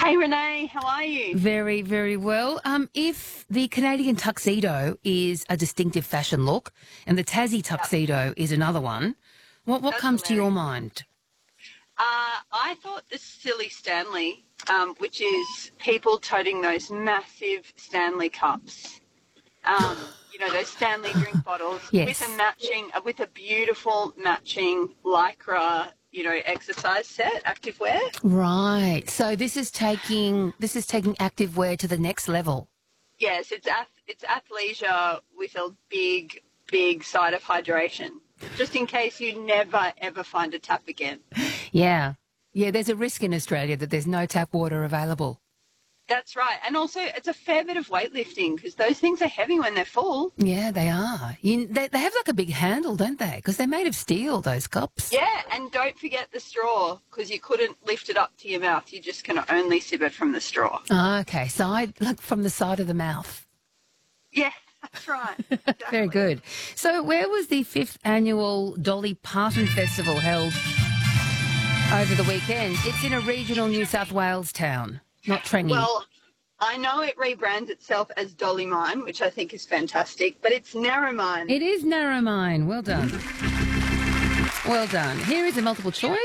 Hey Renee, how are you? Very, very well. If the Canadian tuxedo is a distinctive fashion look and the Tassie tuxedo is another one, what That's comes to your hilarious. mind? I thought the silly Stanley, which is people toting those massive Stanley cups. Those Stanley drink bottles with a Yes. matching, with a beautiful matching lycra, exercise set, activewear. Right. So this is taking active wear to the next level. Yes, it's athleisure with a big side of hydration, just in case you never ever find a tap again. Yeah. Yeah, there's a risk in Australia that there's no tap water available. That's right. And also, it's a fair bit of weightlifting because those things are heavy when they're full. Yeah, they are. They have like a big handle, don't they? Because they're made of steel, those cups. Yeah, and don't forget the straw because you couldn't lift it up to your mouth. You just can only sip it from the straw. Ah, okay. Like from the side of the mouth. Yeah, that's right. Very Exactly. good. So where was the 5th annual Dolly Parton Festival held over the weekend? It's in a regional New South Wales town, not Trangie. Well, I know it rebrands itself as Dolly Mine, which I think is fantastic, but it's Narromine. It is Narromine. Well done. Well done. Here is a multiple choice.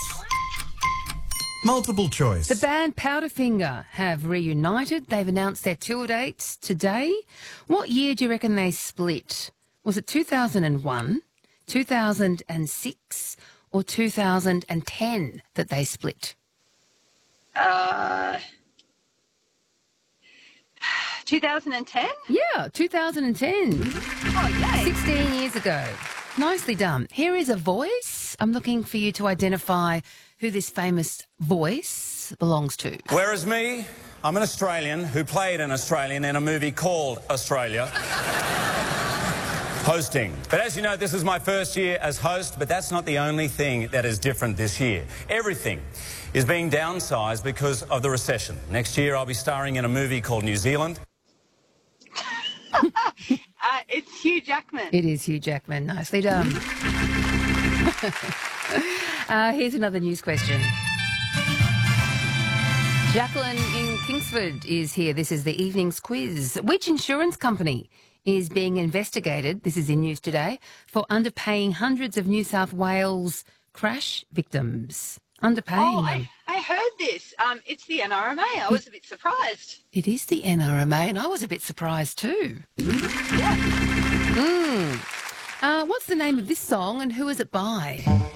Multiple choice. The band Powderfinger have reunited. They've announced their tour dates today. What year do you reckon they split? Was it 2001, 2006 or 2010 that they split? 2010? Yeah, 2010. Oh, yay. 16 years ago. Nicely done. Here is a voice. I'm looking for you to identify who this famous voice belongs to. Whereas me, I'm an Australian who played an Australian in a movie called Australia. Hosting. But as you know, this is my first year as host, but that's not the only thing that is different this year. Everything is being downsized because of the recession. Next year, I'll be starring in a movie called New Zealand. It's Hugh Jackman. It is Hugh Jackman. Nicely done. Here's another news question. Jacqueline in Kingsford is here. This is the evening's quiz. Which insurance company is being investigated, this is in news today, for underpaying hundreds of New South Wales crash victims? Underpaying Oh, them. I heard this. It's the NRMA. I was a bit surprised. It is the NRMA, and I was a bit surprised too. Yeah. What's the name of this song and who is it by?